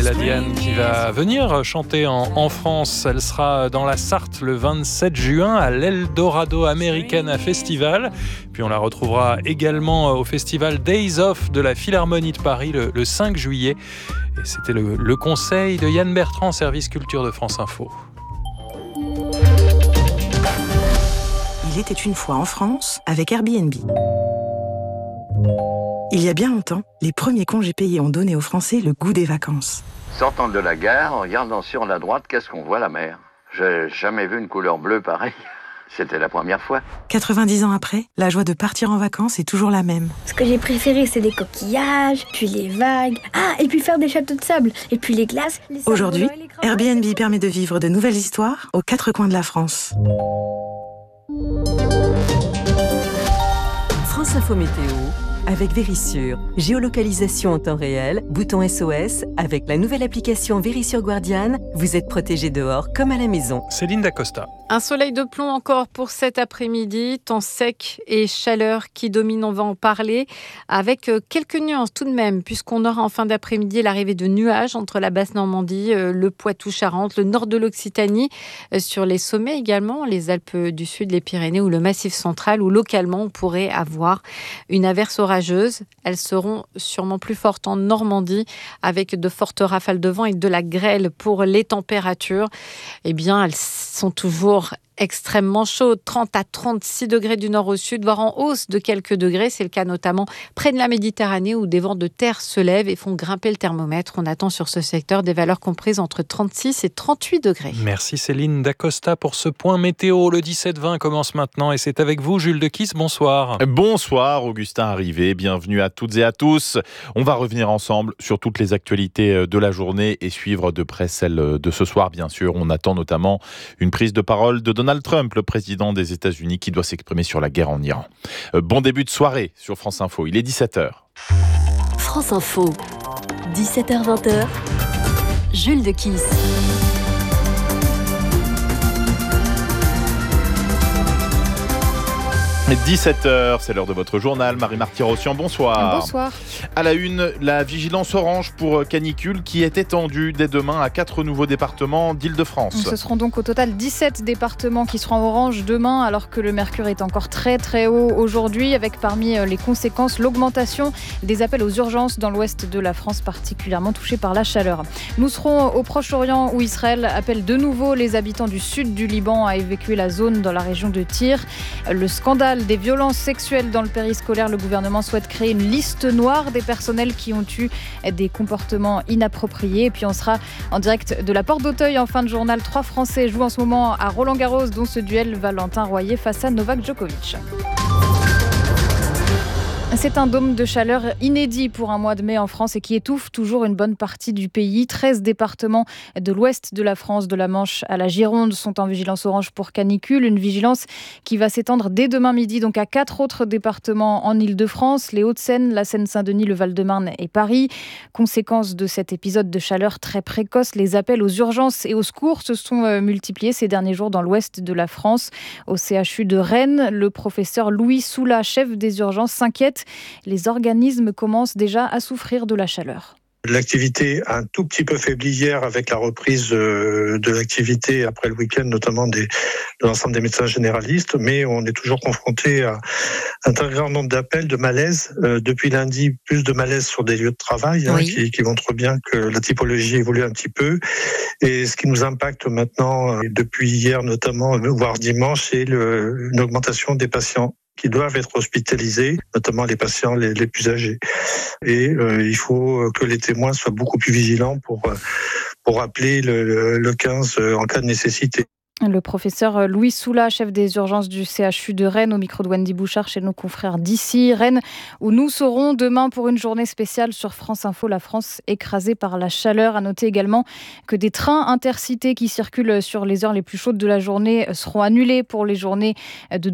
Méladiane qui va venir chanter en France. Elle sera dans la Sarthe le 27 juin à l'Eldorado Americana Festival. Puis on la retrouvera également au festival Days Off de la Philharmonie de Paris le 5 juillet. Et c'était le conseil de Yann Bertrand, service culture de France Info. Il était une fois en France avec Airbnb. Il y a bien longtemps, les premiers congés payés ont donné aux Français le goût des vacances. Sortant de la gare, en regardant sur la droite, qu'est-ce qu'on voit? La mer. J'ai jamais vu une couleur bleue pareille. C'était la première fois. 90 ans après, la joie de partir en vacances est toujours la même. Ce que j'ai préféré, c'est les coquillages, puis les vagues. Ah, et puis faire des châteaux de sable, et puis les glaces. Aujourd'hui, Airbnb permet de vivre de nouvelles histoires aux quatre coins de la France. France Info Météo avec Vérissure. Géolocalisation en temps réel, bouton SOS. Avec la nouvelle application Vérissure Guardian, vous êtes protégé dehors comme à la maison. Céline Dacosta. Un soleil de plomb encore pour cet après-midi, temps sec et chaleur qui domine, on va en parler, avec quelques nuances tout de même, puisqu'on aura en fin d'après-midi l'arrivée de nuages entre la Basse-Normandie, le Poitou-Charentes, le nord de l'Occitanie, sur les sommets également, les Alpes du Sud, les Pyrénées ou le Massif central, où localement on pourrait avoir une averse orageuse. Elles seront sûrement plus fortes en Normandie, avec de fortes rafales de vent et de la grêle. Pour les températures, eh bien, elles sont toujours extrêmement chaudes, 30 à 36 degrés du nord au sud, voire en hausse de quelques degrés. C'est le cas notamment près de la Méditerranée où des vents de terre se lèvent et font grimper le thermomètre. On attend sur ce secteur des valeurs comprises entre 36 et 38 degrés. Merci Céline Dacosta pour ce point météo. Le 17-20 commence maintenant et c'est avec vous Jules Dequisse. Bonsoir. Bonsoir Augustin Arrivé, bienvenue à toutes et à tous. On va revenir ensemble sur toutes les actualités de la journée et suivre de près celles de ce soir bien sûr. On attend notamment une prise de parole de Donald Trump, le président des États-Unis, qui doit s'exprimer sur la guerre en Iran. Bon début de soirée sur France Info, il est 17h. France Info, 17h-20h, Jules Dequisse. 17h, c'est l'heure de votre journal. Marie-Marthe Rossian, bonsoir. Bonsoir. À la une, la vigilance orange pour canicule qui est étendue dès demain à 4 nouveaux départements d'Île-de-France. Ce seront donc au total 17 départements qui seront en orange demain, alors que le mercure est encore très très haut aujourd'hui, avec parmi les conséquences l'augmentation des appels aux urgences dans l'ouest de la France, particulièrement touché par la chaleur. Nous serons au Proche-Orient où Israël appelle de nouveau les habitants du sud du Liban à évacuer la zone dans la région de Tyr. Le scandale des violences sexuelles dans le périscolaire, le gouvernement souhaite créer une liste noire des personnels qui ont eu des comportements inappropriés. Et puis on sera en direct de la Porte d'Auteuil en fin de journal. 3 Français jouent en ce moment à Roland-Garros, dont ce duel Valentin Royer face à Novak Djokovic. C'est un dôme de chaleur inédit pour un mois de mai en France et qui étouffe toujours une bonne partie du pays. 13 départements de l'ouest de la France, de la Manche à la Gironde, sont en vigilance orange pour canicule. Une vigilance qui va s'étendre dès demain midi donc à 4 autres départements en Île-de-France, les Hauts-de-Seine, la Seine-Saint-Denis, le Val-de-Marne et Paris. Conséquence de cet épisode de chaleur très précoce, les appels aux urgences et au secours se sont multipliés ces derniers jours dans l'ouest de la France. Au CHU de Rennes, le professeur Louis Soula, chef des urgences, s'inquiète. Les organismes commencent déjà à souffrir de la chaleur. L'activité a un tout petit peu faibli hier avec la reprise de l'activité après le week-end, notamment de l'ensemble des médecins généralistes, mais on est toujours confronté à un très grand nombre d'appels, de malaise. Depuis lundi, plus de malaise sur des lieux de travail, oui. qui montrent bien que la typologie évolue un petit peu. Et ce qui nous impacte maintenant, depuis hier notamment, voire dimanche, c'est une augmentation des patients qui doivent être hospitalisés, notamment les patients les plus âgés. Et il faut que les témoins soient beaucoup plus vigilants pour appeler le 15 en cas de nécessité. Le professeur Louis Soula, chef des urgences du CHU de Rennes, au micro de Wendy Bouchard chez nos confrères d'ici. Rennes, où nous serons demain pour une journée spéciale sur France Info, la France écrasée par la chaleur. À noter également que des trains intercités qui circulent sur les heures les plus chaudes de la journée seront annulés pour les journées de